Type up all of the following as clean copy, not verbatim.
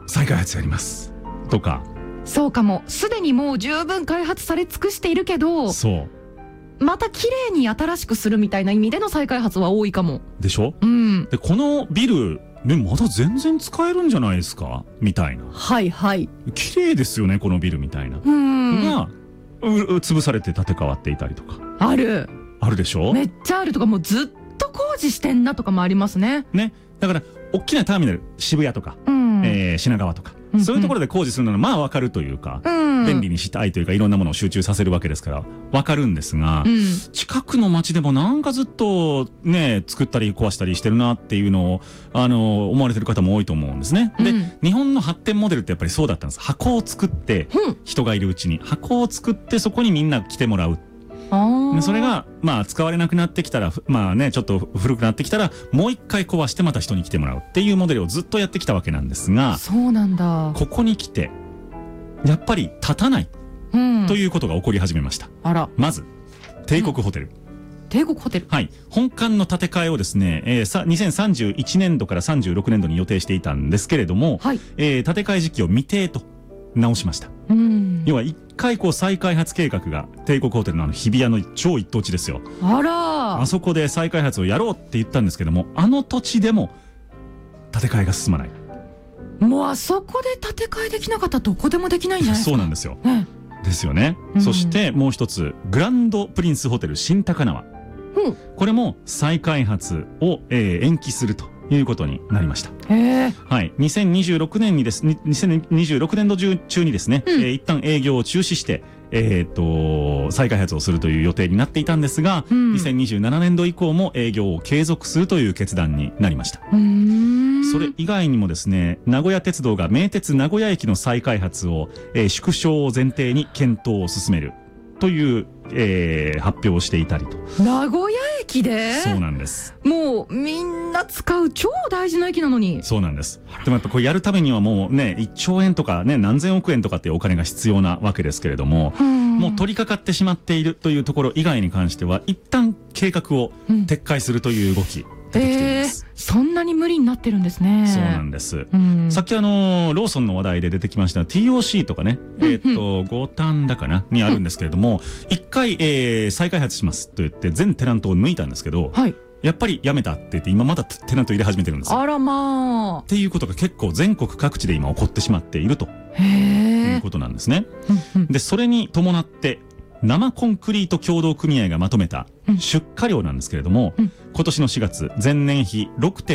再開発やりますとか。 そうかも。すでにもう十分開発され尽くしているけど、 そうまた綺麗に新しくするみたいな意味での再開発は多いかも。 でしょ。でこのビルね、まだ全然使えるんじゃないですかみたいな。 はいはい。 綺麗ですよねこのビルみたいなが潰されて建て替わっていたりとか。 あるでしょ。 めっちゃあるとか、もうずっと工事してんなとかもありますね。 だから大きなターミナル、渋谷とか、品川とか、そういうところで工事するのはまあ分かるというか、便利にしたいというか、いろんなものを集中させるわけですから分かるんですが、近くの街でもなんかずっとね作ったり壊したりしてるなっていうのを思われてる方も多いと思うんですね。で、日本の発展モデルってやっぱりそうだったんです。箱を作って、人がいるうちに箱を作って、そこにみんな来てもらう。それがまあ使われなくなってきたら、まあねちょっと古くなってきたらもう一回壊してまた人に来てもらうっていうモデルをずっとやってきたわけなんですが、 そうなんだ。 ここに来てやっぱり建たない、ということが起こり始めました。まず帝国ホテル、 帝国ホテル、 はい、本館の建て替えをですね、2031年度から36年度に予定していたんですけれども、建て替え時期を未定と直しました。要は一回こう再開発計画が帝国ホテルの日比谷の超一等地ですよ。あそこで再開発をやろうって言ったんですけども、あの土地でも建て替えが進まない。 もうあそこで建て替えできなかったらどこでもできないんじゃないですか。 そうなんですよ、ですよね。そしてもう一つ、グランドプリンスホテル新高輪、これも再開発を、延期するということになりました。はい、2026年にですね、2026年度中にですね、一旦営業を中止して、再開発をするという予定になっていたんですが、2027年度以降も営業を継続するという決断になりました。それ以外にもですね、名古屋鉄道が名鉄名古屋駅の再開発を、縮小を前提に検討を進めるという、発表をしていたりと。 名古屋駅で？ そうなんです。 もうみんな使う超大事な駅なのに。 そうなんです。でもやっぱこれやるためにはもうね、1兆円とかね、何千億円とかっていうお金が必要なわけですけれども、もう取り掛かってしまっているというところ以外に関しては、一旦計画を撤回するという動き、出てきています。 そんなに無理になってるんですね。 そうなんです。さっきローソンの話題で出てきました TOC とかね、五反田かなにあるんですけれども、一回、再開発しますと言って全テナントを抜いたんですけど、やっぱりやめたって言って今またテナント入れ始めてるんですよ。 あらまあ。 っていうことが結構全国各地で今起こってしまっているということなんですね。で、それに伴って生コンクリート協同組合がまとめた出荷量なんですけれども、今年の4月前年比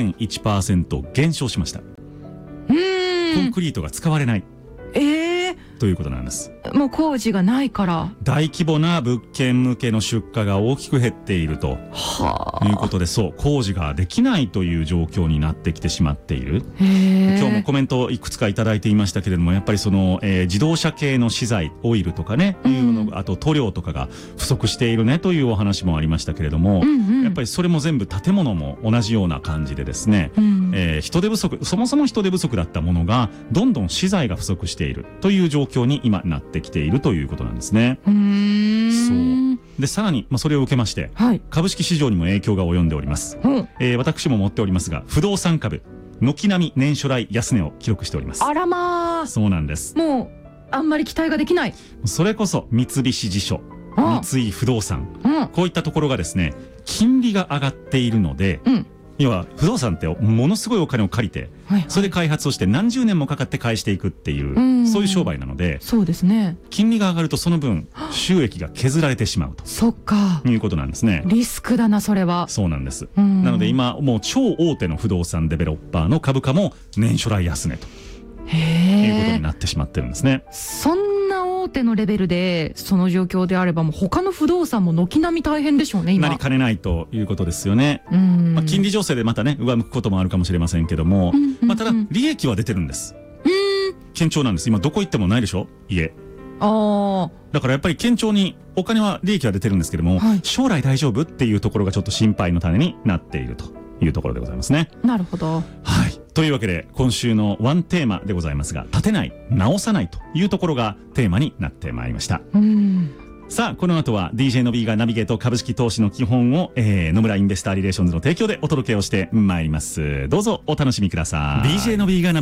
6.1% 減少しました。コンクリートが使われないということなんです。 もう工事がないから。 大規模な物件向けの出荷が大きく減っているということで、そう工事ができないという状況になってきてしまっている。今日もコメントをいくつかいただいていましたけれども、やっぱりその、自動車系の資材、オイルとかね、いうの、あと塗料とかが不足しているねというお話もありましたけれども、やっぱりそれも全部建物も同じような感じでですね、人手不足、そもそも人手不足だったものがどんどん資材が不足しているという状況に今なってきているということなんですね。そうで、さらに、それを受けまして、株式市場にも影響が及んでおります。私も持っておりますが、不動産株軒並み年初来安値を記録しております。 あらまあ。 そうなんです。 もうあんまり期待ができない。 それこそ三菱地所、三井不動産、こういったところがですね、金利が上がっているので、要は不動産ってものすごいお金を借りて、それで開発をして何十年もかかって返していくっていう、そういう商売なので、 そうですね。 金利が上がるとその分収益が削られてしまうと。 そっか。 いうことなんですね。 リスクだなそれは。 そうなんです。なので今もう超大手の不動産デベロッパーの株価も年初来安値ということになってしまってるんですね。 そんな大手のレベルでその状況であれば、もう他の不動産も軒並み大変でしょうね今。 なりかねないということですよね。金利情勢でまたね上向くこともあるかもしれませんけども、ただ利益は出てるんです。堅調なんです。今どこ行ってもないでしょ家。だからやっぱり堅調にお金は利益は出てるんですけども、将来大丈夫っていうところがちょっと心配の種になっているというところでございますね。 なるほど。 はい。というわけで今週のワンテーマでございますが、建てない、直さないというところがテーマになってまいりました。さあ、この後は DJ の B がナビゲート株式投資の基本を、野村インベスターリレーションズの提供でお届けをしてまいります。どうぞお楽しみください。DJ の B が